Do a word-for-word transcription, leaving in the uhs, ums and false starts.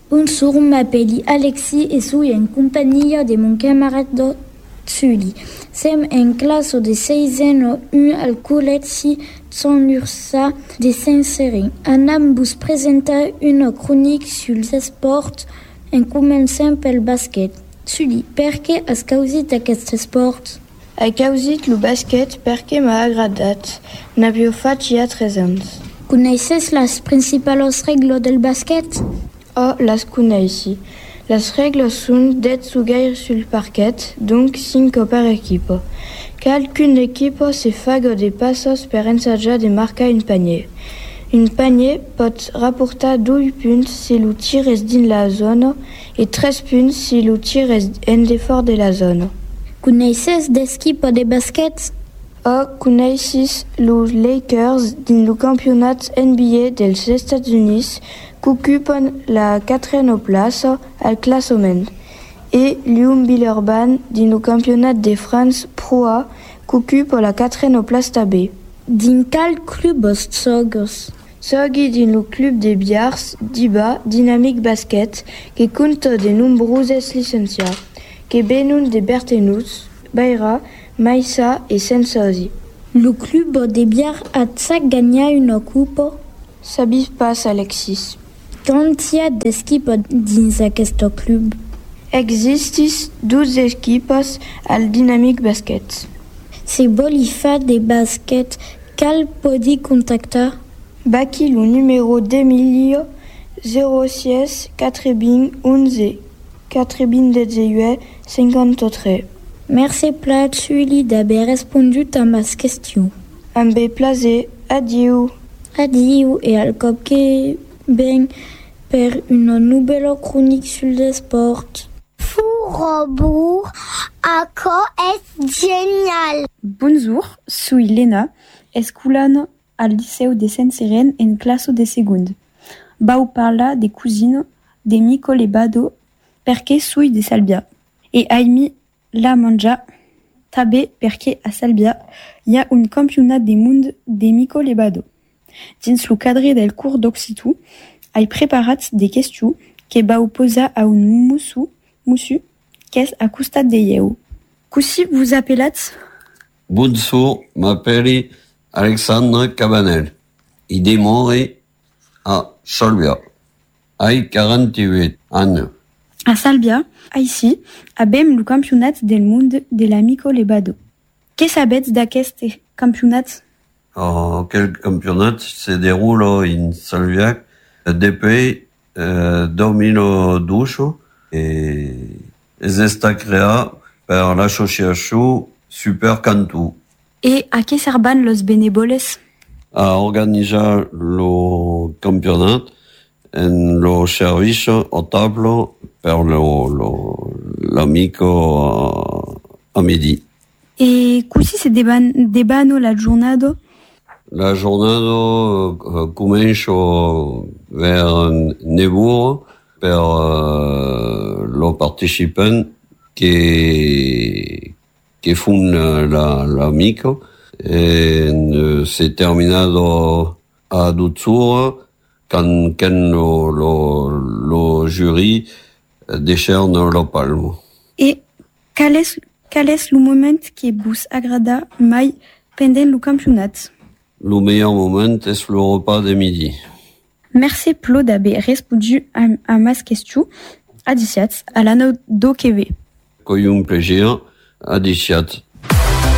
Bonjour, m'appelle Alexis et suis en compagnie de mon camarade Sully. Sem en classe de seizième un al collège San Ursa de Saint-Sérin. Anam vous présenter une chronique sur les sports en començant pel basket. Sully, perché has causit aquest sport? Hai causit lo basket perché m'ha agradat. N'havia fatg ja tres anys. Coneixes les principals regles del basket? Oh, les coneixi. Les regles són d'être gaire sul parquet, donc cinc per equipo. Cal qu'une equipo se faga de passos per ensajar de marcar un panier. Un panier pot rapportar dos punts si lo tir és dins la zona i tres punts si lo tir és en defort de la zona. Coneixes d'equipo de basket? Oh, coneixis los Lakers dins lo campionat N B A dels Estats Units qu'ocupen la quatrième place al classement et Lyon Villeurbanne dins lo campionat de France Pro A qu'occupe la quatrième place també. Dins quel club sogues? Sogui dins lo club de Biars d'Iba Dynamic Basket que compta de nombroses licenciats que venen de Bertenus, Beira, Maïssa et Sensosi. Le club de Biars a gagné une coupe? Sabis pas, Alexis. Quand y a d'équipes dins aquest club? Existis douze équipes al Dynamic Basket. Si vol fa de basket, cal podi contactar? Baki le numéro d'Emilio zéro six quatre-vingt onze quatre-vingt-dix-huit cinquante-trois. Merci plat, Sully, d'avoir répondu à ma question. Un bé plaisir. Adieu. Adieu et al cop que ben per une nouvelle chronique sur le sport. Fou Ako est génial. Bonjour, soy Lena, escolan al Liceu de Saint-Sérin en classe de seconde. Vau parlar de cousine de Mico Lebado perché soy de Salbia. E aimi la menjar també perché a Salbia hi ha un campionat de món de Mico Lebado. Dins lo cadre del curs d'Occitan, he preparat de questions que vau posar a un mussu, mussu qu'és a costat de lleu. Cossi vous appelatz? Bonjour, m'appelle Alexandre Cabanel. I demore a Salbia. Ai quarante-huit ans. A Salbia, ici, abem lo campionat del món de la Mico Lebado. Què sabetz d'aquest campionat? Oh, quel campionat se déroule en Salbia depuis euh, deux mille douze et est créé par l'association Super Cantu. Et a què serban los benevoles? A organizar le campionat en le service au table per lo, lo, l'amico a, a midi. Et così se deban, debano la giornata? La giornata uh, comincia vers neuf heures per uh, lo participant che, che font la, l'amico et uh, c'est terminado a douze heures quand, quand lo, lo, lo jury décerne lo palmo. Et quel est, quel est le moment qui vous agrada mai pendant le campionat? Le meilleur moment est le repas de midi. Merci Plo d'avoir répondu à, à ma question. Adiciat à l'anneau d'O K V. Coi un plaisir. Adiciat.